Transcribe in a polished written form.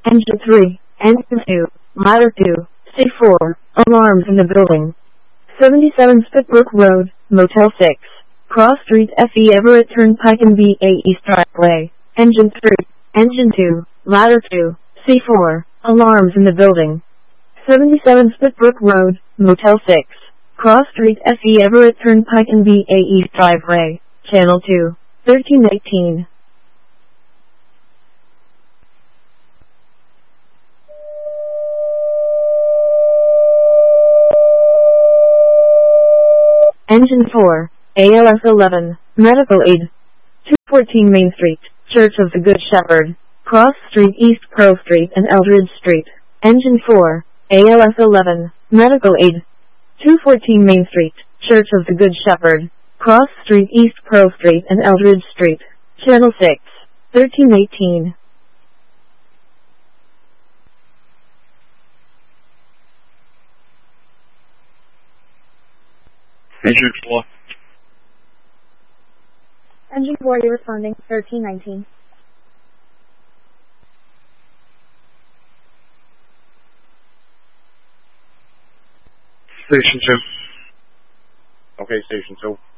Engine 3, Engine 2, Ladder 2, C4, alarms in the building. 77 Spitbrook Road, Motel 6, Cross Street FE Everett Turnpike and BA East Driveway. Engine 3, Engine 2, Ladder 2, C4, alarms in the building. 77 Spitbrook Road, Motel 6, Cross Street FE Everett Turnpike and BA East Driveway, Channel 2, 1318. Engine 4, ALS 11, Medical Aid. 214 Main Street, Church of the Good Shepherd, Cross Street East Pearl Street and Eldridge Street. Engine 4, ALS 11, Medical Aid. 214 Main Street, Church of the Good Shepherd, Cross Street East Pearl Street and Eldridge Street. Channel 6, 1318. Engine 4. Engine 4, you're responding, 1319. Station 2. Okay, Station 2.